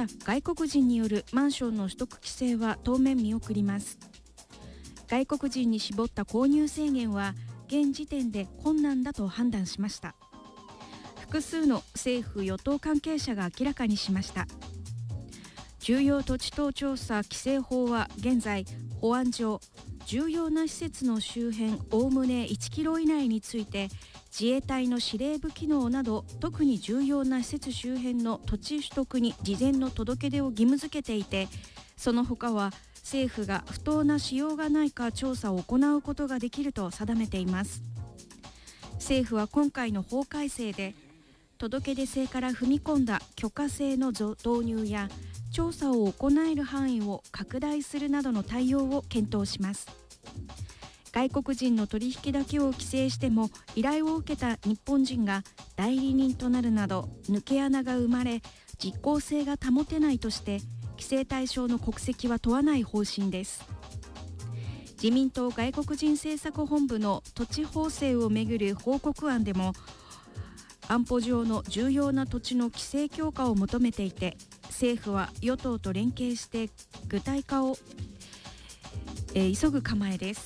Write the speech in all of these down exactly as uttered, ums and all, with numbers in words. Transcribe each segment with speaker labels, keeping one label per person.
Speaker 1: た外国人によるマンションの取得規制は当面見送ります。外国人に絞った購入制限は現時点で困難だと判断しました。複数の政府与党関係者が明らかにしました。重要土地等調査規制法は現在、保安上重要な施設の周辺おおむねいちキロ以内について自衛隊の司令部機能など特に重要な施設周辺の土地取得に事前の届け出を義務付けていて、その他は政府が不当な使用がないか調査を行うことができると定めています。政府は今回の法改正で届け出制から踏み込んだ許可制の導入や調査を行える範囲を拡大するなどの対応を検討します。外国人の取引だけを規制しても依頼を受けた日本人が代理人となるなど抜け穴が生まれ実効性が保てないとして規制対象の国籍は問わない方針です。自民党外国人政策本部の土地法制をめぐる報告案でも安保上の重要な土地の規制強化を求めていて、政府は与党と連携して具体化を、えー、急ぐ構えです。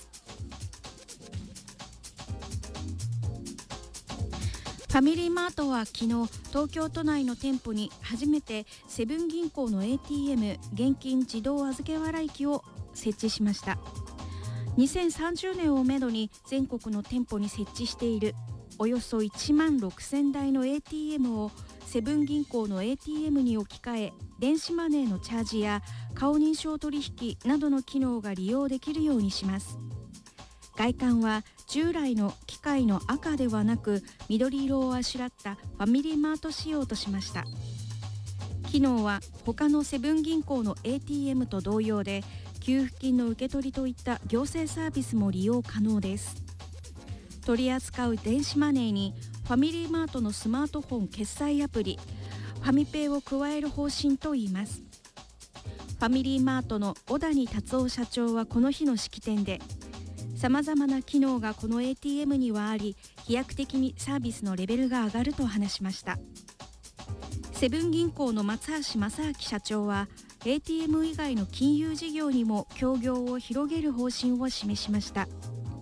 Speaker 1: ファミリーマートは昨日東京都内の店舗に初めてセブン銀行の エーティーエム 現金自動預け払い機を設置しました。にせんさんじゅうねんをめどに全国の店舗に設置しているおよそいちまんろくせんだいの エーティーエム をセブン銀行の エーティーエム に置き換え、電子マネーのチャージや顔認証取引などの機能が利用できるようにします。外観は従来の機械の赤ではなく緑色をあしらったファミリーマート仕様としました。機能は他のセブン銀行の エーティーエム と同様で、給付金の受け取りといった行政サービスも利用可能です。取り扱う電子マネーにファミリーマートのスマートフォン決済アプリファミペイを加える方針といいます。ファミリーマートの小谷達夫社長はこの日の式典で、さまざまな機能がこの エーティーエム にはあり、飛躍的にサービスのレベルが上がると話しました。セブン銀行の松橋正明社長は エーティーエム 以外の金融事業にも協業を広げる方針を示しました。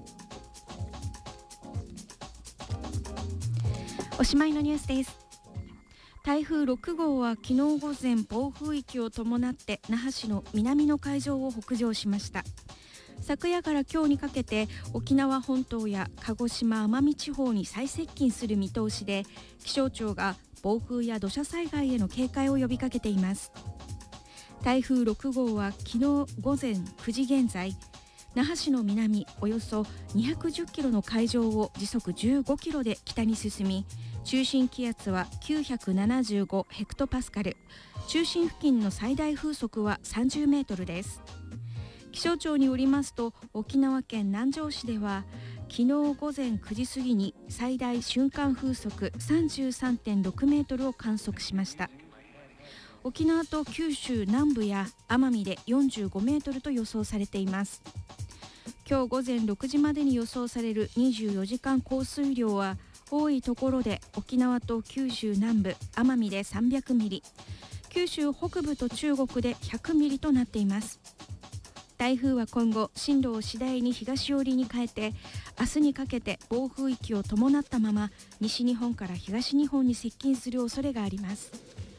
Speaker 1: おしまいのニュースです。台風ろくごうは昨日午前暴風域を伴って那覇市の南の海上を北上しました。昨夜から今日にかけて沖縄本島や鹿児島奄美地方に最接近する見通しで、気象庁が暴風や土砂災害への警戒を呼びかけています。台風ろくごうは昨日午前くじ現在、那覇市の南およそにひゃくじゅっキロの海上を時速じゅうごキロで北に進み、中心気圧はきゅうひゃくななじゅうごヘクトパスカル、中心付近の最大風速はさんじゅうメートルです。気象庁によりますと、沖縄県南城市では昨日午前くじ過ぎに最大瞬間風速 さんじゅうさんてんろくメートルを観測しました。沖縄と九州南部や奄美でよんじゅうごメートルと予想されています。今日午前ろくじまでに予想されるにじゅうよじかん降水量は多いところで沖縄と九州南部、奄美でさんびゃくミリ、九州北部と中国でひゃくミリとなっています。台風は今後進路を次第に東寄りに変えて、明日にかけて暴風域を伴ったまま西日本から東日本に接近する恐れがあります。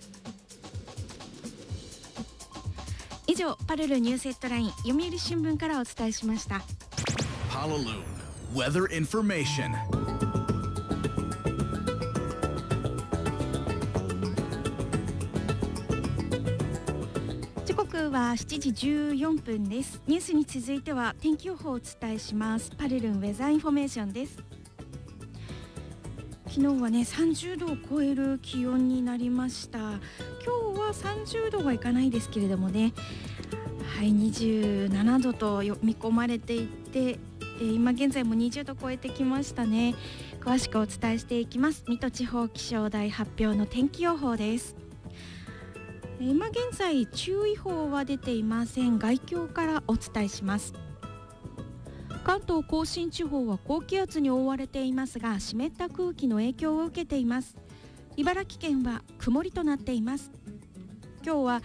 Speaker 1: 以上、パルルニュースヘッドライン読売新聞からお伝えしました。
Speaker 2: Honolulu Weather Information。
Speaker 1: 時刻はしちじじゅうよんぷんです。ニュースに続いては天気予報をお伝えします。パルルンウェザーインフォメーションです。昨日はねさんじゅうどを超える気温になりました。今日はさんじゅうどはいかないですけれどもね、はい、にじゅうななどと見込まれていて、えー、今現在もにじゅうど超えてきましたね。詳しくお伝えしていきます。水戸地方気象台発表の天気予報です。今現在注意報は出ていません。概況からお伝えします。関東甲信地方は高気圧に覆われていますが、湿った空気の影響を受けています。茨城県は曇りとなっています。今日は